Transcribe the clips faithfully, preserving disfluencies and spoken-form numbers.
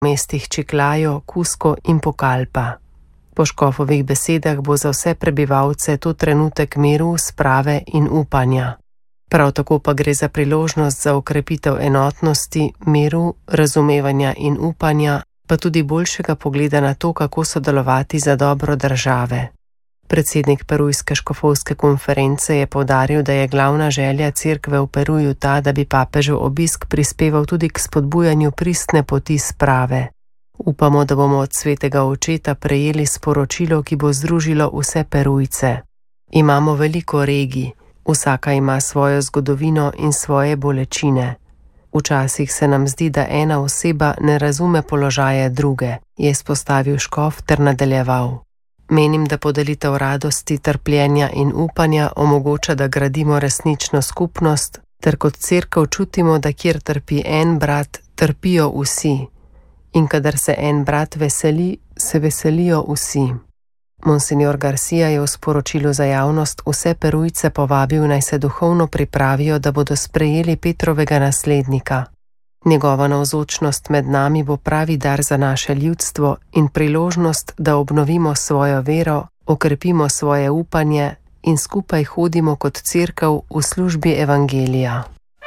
mestih Čiklajo, Kusko in Pokalpa. Po škofovih besedah bo za vse prebivalce to trenutek miru, sprave in upanja. Prav tako pa gre za priložnost za okrepitev enotnosti, miru, razumevanja in upanja, pa tudi boljšega pogleda na to, kako sodelovati za dobro države. Predsednik Perujske škofovske konference je poudaril, da je glavna želja cerkve v Peruju ta, da bi papežev obisk prispeval tudi k spodbujanju pristne poti sprave. Upamo, da bomo od svetega očeta prejeli sporočilo, ki bo združilo vse Perujce. Imamo veliko regij, vsaka ima svojo zgodovino in svoje bolečine. Včasih se nam zdi, da ena oseba ne razume položaja druge, je izpostavil škof ter nadaljeval. Menim, da podelitev radosti, trpljenja in upanja omogoča, da gradimo resnično skupnost, ter kot cerkev čutimo, da kjer trpi en brat, trpijo vsi. In kadar se en brat veseli, se veselijo vsi. Monsignor Garcia je v sporočilu za javnost vse Perujce povabil, naj se duhovno pripravijo, da bodo sprejeli Petrovega naslednika. Njegova navzočnost med nami bo pravi dar za naše ljudstvo in priložnost, da obnovimo svojo vero, okrepimo svoje upanje in skupaj hodimo kot cerkev v službi evangelija.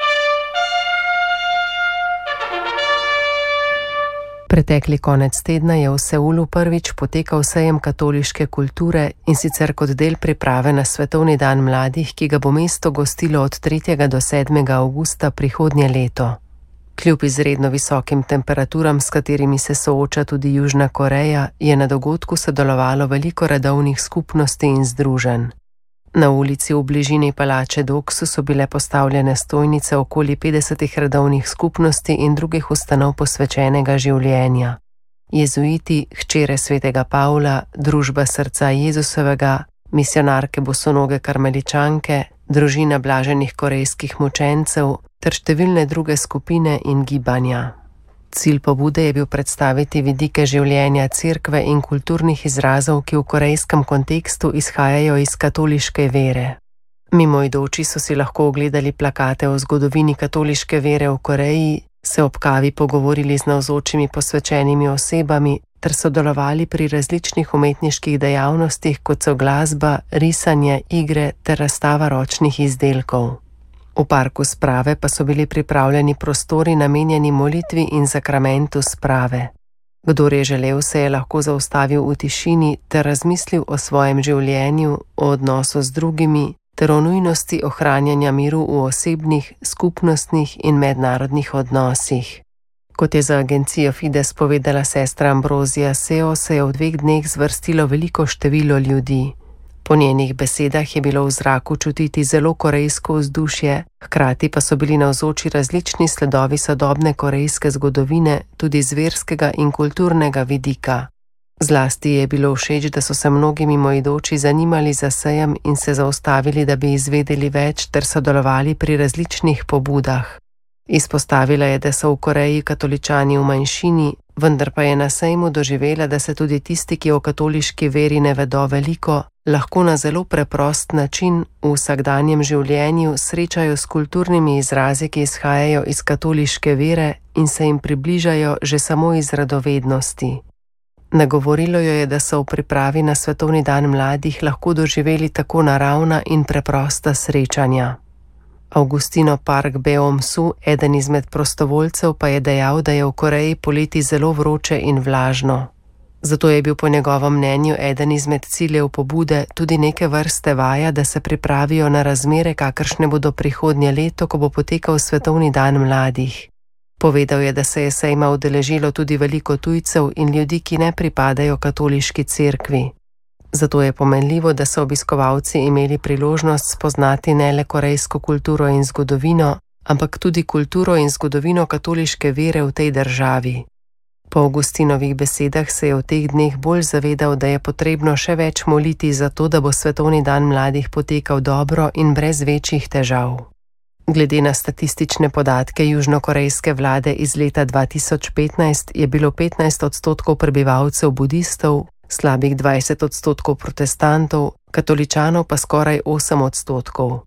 Pretekli konec tedna je v Seulu prvič potekal sejem katoliške kulture in sicer kot del priprave na Svetovni dan mladih, ki ga bo mesto gostilo od tretjega do sedmega avgusta prihodnje leto. Kljub izredno visokim temperaturam, s katerimi se sooča tudi Južna Koreja, je na dogodku sodelovalo veliko redovnih skupnosti in združenj. Na ulici v bližini palače Doksu so bile postavljene stojnice okoli petdesetih redovnih skupnosti in drugih ustanov posvečenega življenja. Jezuiti, hčere svetega Pavla, družba srca Jezusovega, misionarke bosonoge karmeličanke, družina blaženih korejskih mučencev ter številne druge skupine in gibanja. Cilj pobude je bil predstaviti vidike življenja cerkve in kulturnih izrazov, ki v korejskem kontekstu izhajajo iz katoliške vere. Mimoidoči so si lahko ogledali plakate o zgodovini katoliške vere v Koreji, se ob kavi pogovorili z navzočimi posvečenimi osebami ter sodelovali pri različnih umetniških dejavnostih, kot so glasba, risanje, igre ter razstava ročnih izdelkov. V parku sprave pa so bili pripravljeni prostori namenjeni molitvi in sakramentu sprave. Kdor je želel, se je lahko zaustavil v tišini ter razmislil o svojem življenju, o odnosu z drugimi ter o nujnosti ohranjanja miru v osebnih, skupnostnih in mednarodnih odnosih. Kot je za agencijo Fides povedala sestra Ambrozija Seo, se je v dveh dneh zvrstilo veliko število ljudi. Po njenih besedah je bilo v zraku čutiti zelo korejsko vzdušje, hkrati pa so bili navzoči različni sledovi sodobne korejske zgodovine, tudi z verskega in kulturnega vidika. Zlasti je bilo všeč, da so se mnogi mimoidoči zanimali za sejem in se zaustavili, da bi izvedeli več ter sodelovali pri različnih pobudah. Izpostavila je, da so v Koreji katoličani v manjšini, vendar pa je na sejmu doživela, da se tudi tisti, ki o katoliški veri ne vedo veliko, lahko na zelo preprost način v vsakdanjem življenju srečajo s kulturnimi izrazi, ki izhajajo iz katoliške vere in se jim približajo že samo iz radovednosti. Nagovorilo jo je, da so v pripravi na Svetovni dan mladih lahko doživeli tako naravna in preprosta srečanja. Augustino Park Beomsu, eden izmed prostovoljcev, pa je dejal, da je v Koreji poleti zelo vroče in vlažno. Zato je bil po njegovem mnenju eden izmed ciljev pobude tudi neke vrste vaja, da se pripravijo na razmere, kakršne bodo prihodnje leto, ko bo potekal Svetovni dan mladih. Povedal je, da se je sejma udeležilo tudi veliko tujcev in ljudi, ki ne pripadajo katoliški cerkvi. Zato je pomenljivo, da so obiskovalci imeli priložnost spoznati ne le korejsko kulturo in zgodovino, ampak tudi kulturo in zgodovino katoliške vere v tej državi. Po Augustinovih besedah se je v teh dneh bolj zavedal, da je potrebno še več moliti za to, da bo Svetovni dan mladih potekal dobro in brez večjih težav. Glede na statistične podatke južnokorejske vlade iz leta dva tisoč petnajst je bilo petnajst odstotkov prebivalcev budistov, slabih dvajset odstotkov protestantov, katoličanov pa skoraj osem odstotkov.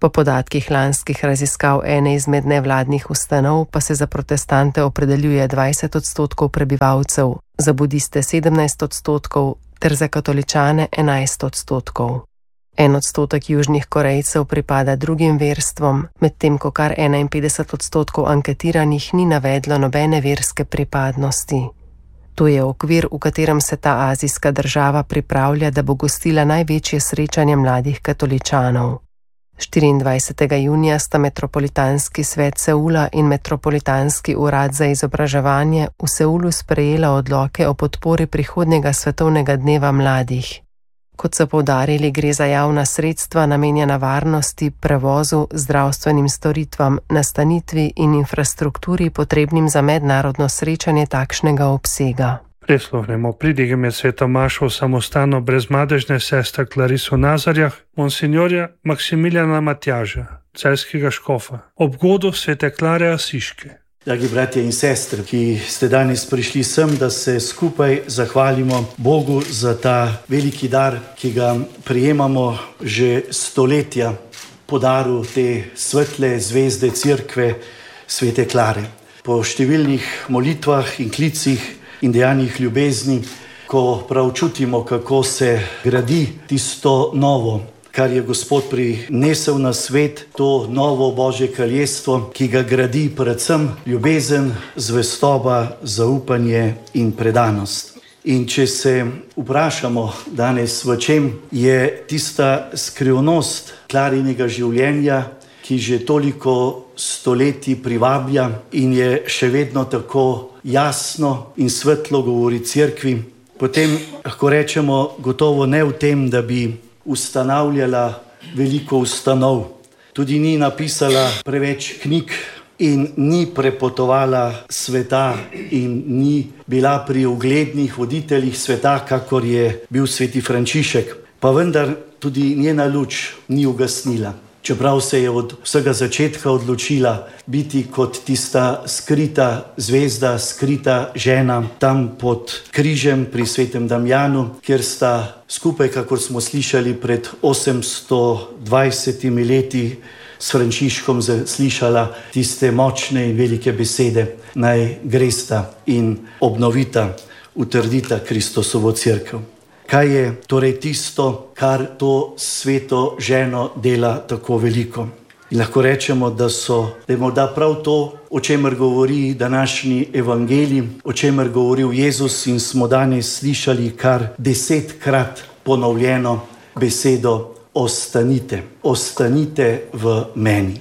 Po podatkih lanskih raziskav ene izmed nevladnih ustanov pa se za protestante opredeljuje dvajset odstotkov prebivalcev, za budiste sedemnajst odstotkov ter za katoličane enajst odstotkov. En odstotek južnih Korejcev pripada drugim verstvom, medtem ko kar enainpetdeset odstotkov anketiranih ni navedlo nobene verske pripadnosti. To je okvir, v katerem se ta azijska država pripravlja, da bo gostila največje srečanje mladih katoličanov. štiriindvajsetega junija sta Metropolitanski svet Seula in Metropolitanski urad za izobraževanje v Seulu sprejela odloke o podpori prihodnjega svetovnega dneva mladih. Kot so poudarili, gre za javna sredstva namenjena varnosti, prevozu, zdravstvenim storitvam, nastanitvi in infrastrukturi potrebnim za mednarodno srečanje takšnega obsega. Prisluhnemo pridigem sveta Mašo samostano brezmadežne sestre Klariso Nazarjah, monsignorja Maksimiljana Matjaža, celjskega škofa, ob godu svete Klare Asiške. Dragi bratje in sestre, ki ste danes prišli sem, da se skupaj zahvalimo Bogu za ta veliki dar, ki ga prijemamo že stoletja, po daru te svetle zvezde Cerkve svete Klare. Po številnih molitvah in klicih in dejanjih ljubezni, ko prav čutimo, kako se gradi tisto novo, kar je Gospod prinesel na svet, to novo Božje kraljestvo, ki ga gradi predvsem ljubezen, zvestoba, zaupanje in predanost. In če se vprašamo danes, v čem je tista skrivnost Klarinega življenja, ki že toliko stoletij privablja in je še vedno tako jasno in svetlo govori Cerkvi, potem lahko rečemo gotovo ne v tem, da bi ustanavljala veliko ustanov. Tudi ni napisala preveč knjig in ni prepotovala sveta in ni bila pri uglednih voditeljih sveta, kakor je bil sveti Frančišek. Pa vendar tudi njena luč ni ugasnila. Čeprav se je od vsega začetka odločila biti kot tista skrita zvezda, skrita žena tam pod križem pri svetem Damjanu, kjer sta skupaj, kakor smo slišali pred osemsto dvajsetimi leti, s Frančiškom slišala tiste močne in velike besede: naj gresta in obnovita, utrdita Kristusovo cerkev. Kaj je torej tisto, kar to sveto ženo dela tako veliko? In lahko rečemo, da so, da je morda prav to, o čemer govori današnji evangelij, o čemer govoril Jezus, in smo danes slišali kar desetkrat ponovljeno besedo ostanite. Ostanite v meni.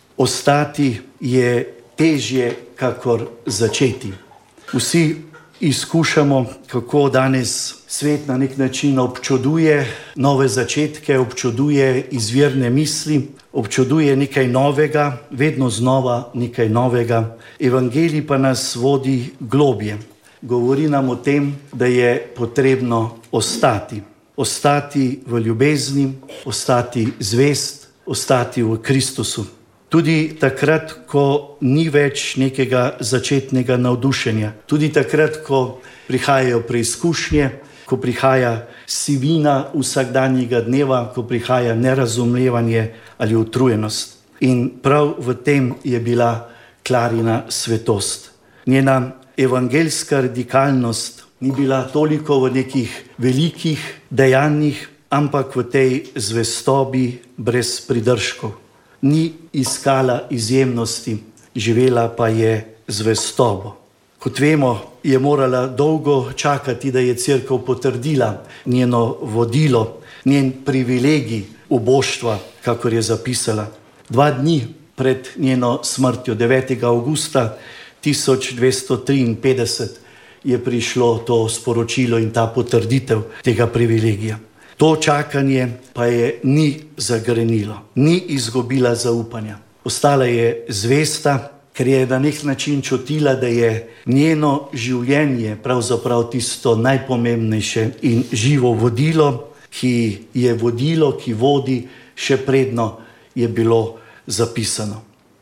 Ostati je težje, kakor začeti. Vsi izkušamo, kako danes svet na nek način občuduje nove začetke, občuduje izvirne misli, občuduje nekaj novega, vedno znova nekaj novega. Evangelij pa nas vodi globje. Govori nam o tem, da je potrebno ostati. Ostati v ljubezni, ostati zvest, ostati v Kristusu. Tudi takrat, ko ni več nekega začetnega navdušenja. Tudi takrat, ko prihajajo preizkušnje, ko prihaja sivina vsakdanjega dneva, ko prihaja nerazumevanje ali utrujenost. In prav v tem je bila Klarina svetost. Njena evangeljska radikalnost ni bila toliko v nekih velikih dejanjih, ampak v tej zvestobi brez pridržkov. Ni iskala izjemnosti, živela pa je zvestobo. Kot vemo, je morala dolgo čakati, da je cerkev potrdila njeno vodilo, njen privilegij uboštva, kakor je zapisala. Dva dni pred njeno smrtjo, devetega avgusta tisoč dvesto triinpetdeset, je prišlo to sporočilo in ta potrditev tega privilegija. To čakanje pa je ni zagrenilo, ni izgubila zaupanja. Ostala je zvesta, ker je na nek način čutila, da je njeno življenje pravzaprav tisto najpomembnejše in živo vodilo, ki je vodilo, ki vodi, še predno je bilo zapisano.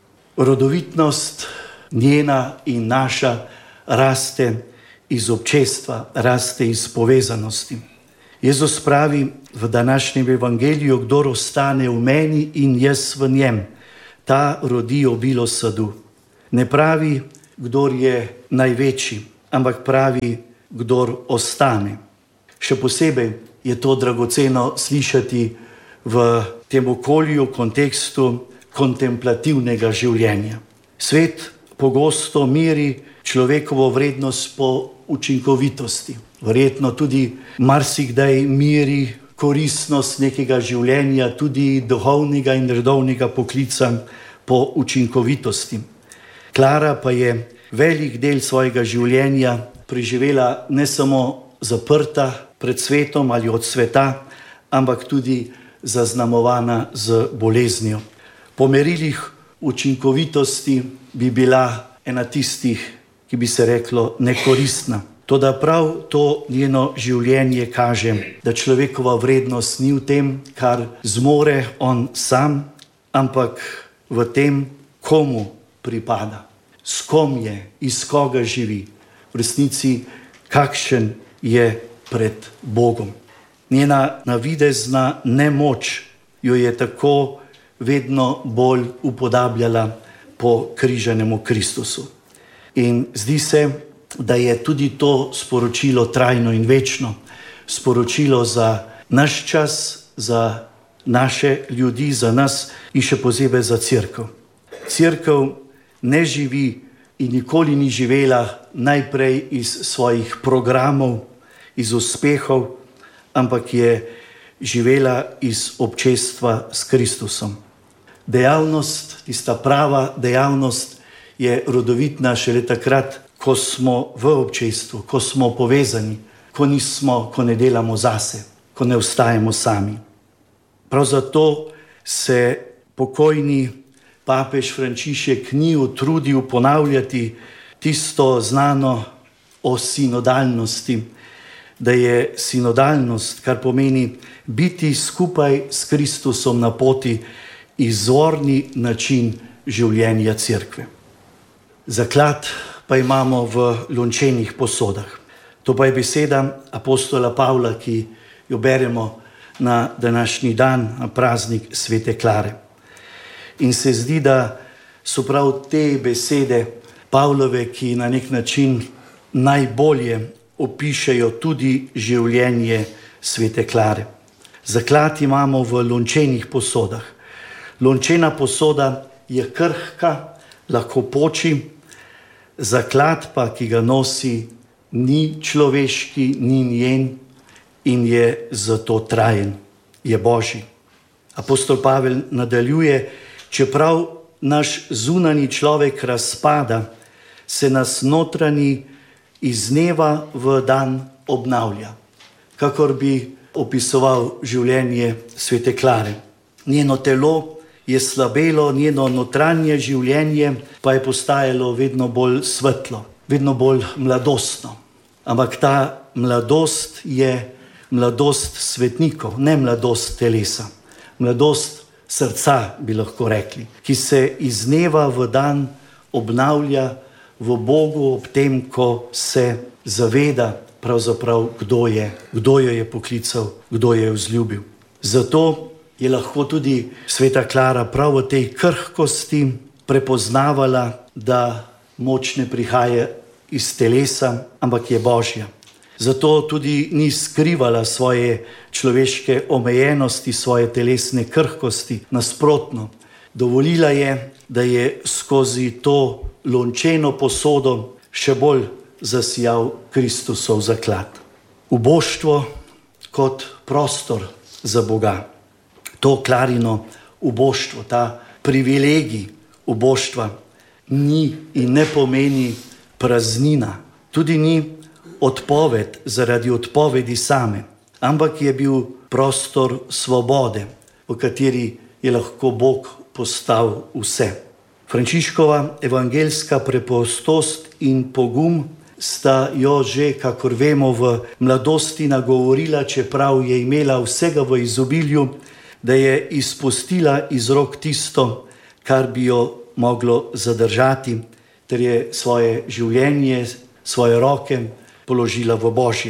Rodovitnost njena in naša raste iz občestva, raste iz povezanosti. Jezus pravi v današnjem evangeliju: kdor ostane v meni in jaz v njem, ta rodi obilo sadu. Ne pravi, kdor je največji, ampak pravi, kdor ostane. Še posebej je to dragoceno slišati v tem okolju, kontekstu kontemplativnega življenja. Svet pogosto meri človekovo vrednost po učinkovitosti. Verjetno tudi marsikdaj meri koristnost nekega življenja, tudi duhovnega in redovnega poklica, po učinkovitosti. Klara pa je velik del svojega življenja preživela ne samo zaprta pred svetom ali od sveta, ampak tudi zaznamovana z boleznijo. Po merilih učinkovitosti bi bila ena tistih, ki bi se reklo nekoristna. Toda prav to njeno življenje kaže, da človekova vrednost ni v tem, kar zmore on sam, ampak v tem, komu pripada, s kom je, iz koga živi, v resnici kakšen je pred Bogom. Njena navidezna nemoč jo je tako vedno bolj upodabljala po križanemu Kristusu. In zdi se, da je tudi to sporočilo trajno in večno, sporočilo za naš čas, za naše ljudi, za nas in še posebej za cerkev. Cerkev ne živi in nikoli ni živela najprej iz svojih programov, iz uspehov, ampak je živela iz občestva s Kristusom. Dejavnost, tista prava dejavnost je rodovitna šele takrat, ko smo v občestvu, ko smo povezani, ko nismo, ko ne delamo zase, ko ne ostajamo sami. Prav zato se pokojni papež Frančišek ni utrudil ponavljati tisto znano o sinodalnosti, da je sinodalnost, kar pomeni biti skupaj s Kristusom na poti, izvorni način življenja cerkve. Zaklad pa imamo v lončenih posodah. To pa je beseda apostola Pavla, ki jo beremo na današnji dan, na praznik svete Klare. In se zdi, da so prav te besede Pavlove, ki na nek način najbolje opišejo tudi življenje svete Klare. Zaklad imamo v lončenih posodah. Lončena posoda je krhka, lahko poči, zaklad pa, ki ga nosi, ni človeški, ni njen in je zato trajen, je Božji. Apostol Pavel nadaljuje: čeprav naš zunanji človek razpada, se nas notranji iz dneva v dan obnavlja. Kakor bi opisoval življenje svete Klare. Njeno telo je slabelo, njeno notranje življenje pa je postajalo vedno bolj svetlo, vedno bolj mladostno. Ampak ta mladost je mladost svetnikov, ne mladost telesa. Mladost srca, bi lahko rekli, ki se iz dneva v dan obnavlja v Bogu ob tem, ko se zaveda pravzaprav, kdo je, kdo jo je poklical, kdo jo je vzljubil. Zato je lahko tudi sveta Klara prav v tej krhkosti prepoznavala, da moč ne prihaja iz telesa, ampak je Božja. Zato tudi ni skrivala svoje človeške omejenosti, svoje telesne krhkosti. Nasprotno, dovolila je, da je skozi to lončeno posodo še bolj zasijal Kristusov zaklad. Uboštvo kot prostor za Boga. To Klarino uboštvo, ta privilegij uboštva ni in ne pomeni praznina. Tudi ni odpoved zaradi odpovedi same, ampak je bil prostor svobode, v kateri je lahko Bog postal vse. Frančiškova evangeljska preprostost in pogum sta jo že, kakor vemo, v mladosti nagovorila, čeprav je imela vsega v izobilju, da je izpustila iz rok tisto, kar bi jo moglo zadržati, ter je svoje življenje, svoje roke položila v Božje.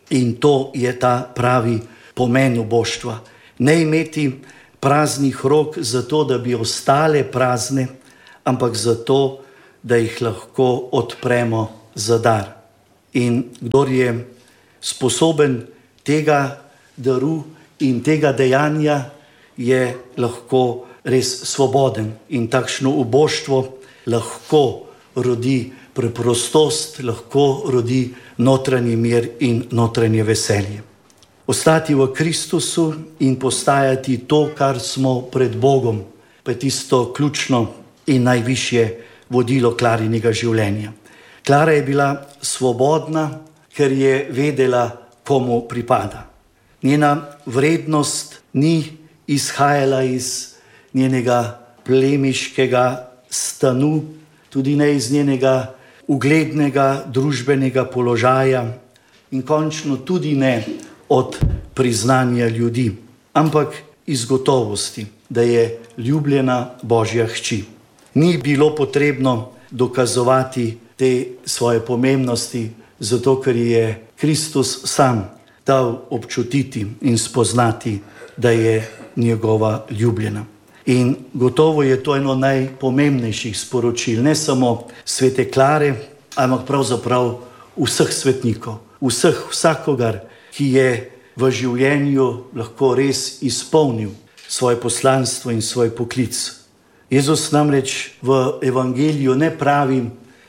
In to je ta pravi pomen oboštva. Ne imeti praznih rok zato, da bi ostale prazne, ampak zato, da jih lahko odpremo za dar. In kdor je sposoben tega daru in tega dejanja, je lahko res svoboden. In takšno oboštvo lahko rodi preprostost, lahko rodi notranji mir in notranje veselje. Ostati v Kristusu in postajati to, kar smo pred Bogom, pa je tisto ključno in najvišje vodilo Klarinega življenja. Klara je bila svobodna, ker je vedela, komu pripada. Njena vrednost ni izhajala iz njenega plemiškega stanu, tudi ne iz njenega uglednega družbenega položaja in končno tudi ne od priznanja ljudi, ampak iz gotovosti, da je ljubljena Božja hči. Ni bilo potrebno dokazovati te svoje pomembnosti, zato ker je Kristus sam dal občutiti in spoznati, da je njegova ljubljena. In gotovo je to eno najpomembnejših sporočil, ne samo svete Klare, ampak pravzaprav vseh svetnikov, vseh vsakogar, ki je v življenju lahko res izpolnil svoje poslanstvo in svoj poklic. Jezus namreč v evangeliju ne pravi,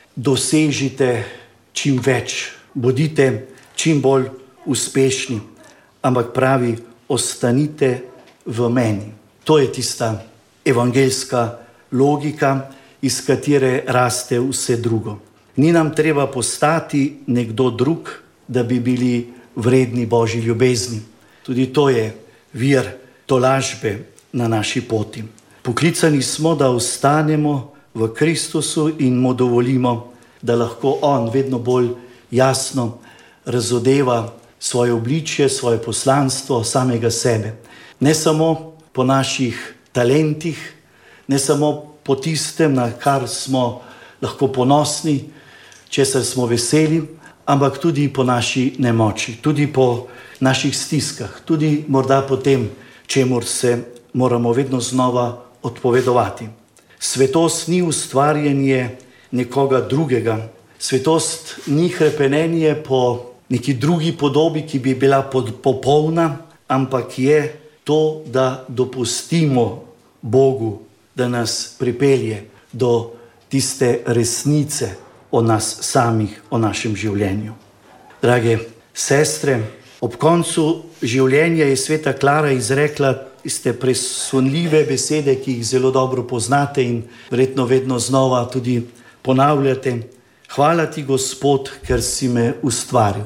dosežite čim več, bodite čim bolj uspešni, ampak pravi, ostanite v meni. To je tista evangeljska logika, iz katere raste vse drugo. Ni nam treba postati nekdo drug, da bi bili vredni Božji ljubezni. Tudi to je vir tolažbe na naši poti. Poklicani smo, da ostanemo v Kristusu in mu dovolimo, da lahko on vedno bolj jasno razodeva svoje obličje, svoje poslanstvo, samega sebe. Ne samo po naših talentih, ne samo po tistem, na kar smo lahko ponosni, česar smo veseli, ampak tudi po naši nemoči, tudi po naših stiskah, tudi morda po tem, čemur se moramo vedno znova odpovedovati. Svetost ni ustvarjanje nekoga drugega. Svetost ni hrepenenje po neki drugi podobi, ki bi bila popolna, ampak je to, da dopustimo Bogu, da nas pripelje do tiste resnice o nas samih, o našem življenju. Drage sestre, ob koncu življenja je sveta Klara izrekla tiste presunljive besede, ki jih zelo dobro poznate in verjetno vedno znova tudi ponavljate. Hvala ti, Gospod, ker si me ustvaril.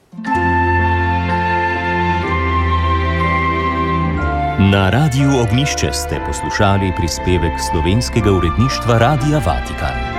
Na Radiu Ognjišče ste poslušali prispevek slovenskega uredništva Radia Vatikan.